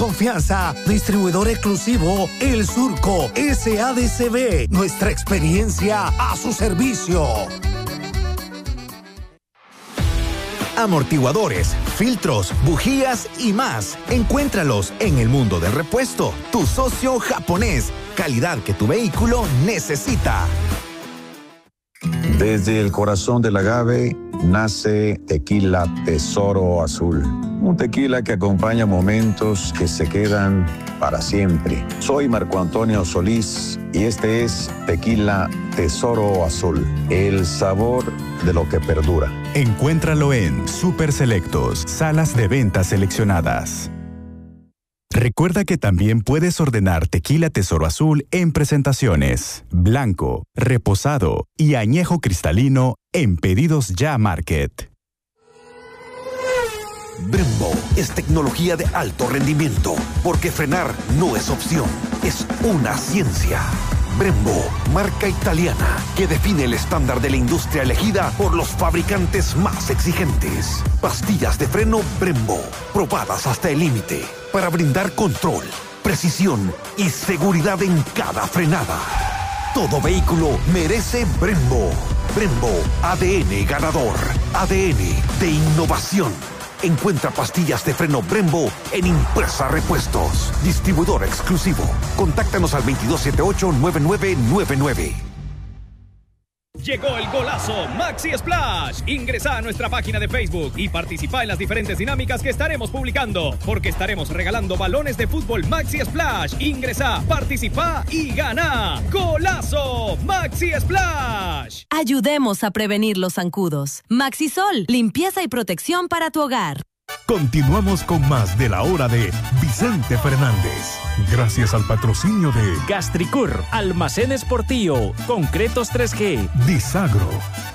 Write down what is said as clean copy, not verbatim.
Confianza, distribuidor exclusivo El Surco, SADCB, nuestra experiencia a su servicio. Amortiguadores, filtros, bujías y más. Encuéntralos en el mundo del repuesto, tu socio japonés. Calidad que tu vehículo necesita. Desde el corazón del agave nace Tequila Tesoro Azul. Un tequila que acompaña momentos que se quedan para siempre. Soy Marco Antonio Solís y este es Tequila Tesoro Azul. El sabor de lo que perdura. Encuéntralo en Super Selectos, salas de ventas seleccionadas. Recuerda que también puedes ordenar Tequila Tesoro Azul en presentaciones, blanco, reposado y añejo cristalino en Pedidos Ya Market. Brembo es tecnología de alto rendimiento, porque frenar no es opción, es una ciencia. Brembo, marca italiana que define el estándar de la industria elegida por los fabricantes más exigentes. Pastillas de freno Brembo, probadas hasta el límite, para brindar control, precisión y seguridad en cada frenada. Todo vehículo merece Brembo. Brembo, ADN ganador, ADN de innovación. Encuentra pastillas de freno Brembo en Impresa Repuestos. Distribuidor exclusivo. Contáctanos al 2278-9999. Llegó el golazo Maxi Splash. Ingresa a nuestra página de Facebook y participa en las diferentes dinámicas que estaremos publicando, porque estaremos regalando balones de fútbol Maxi Splash. Ingresa, participa y gana. ¡Golazo Maxi Splash! Ayudemos a prevenir los zancudos. Maxisol, limpieza y protección para tu hogar. Continuamos con más de la hora de Vicente Fernández. Gracias al patrocinio de Gastricur, Almacenes Portillo, Concretos 3G, Disagro,